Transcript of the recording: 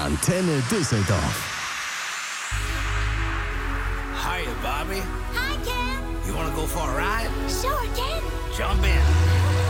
Antenne Düsseldorf. Hiya, Bobby. Hi, Ken. You want to go for a ride? Sure, Ken. Jump in.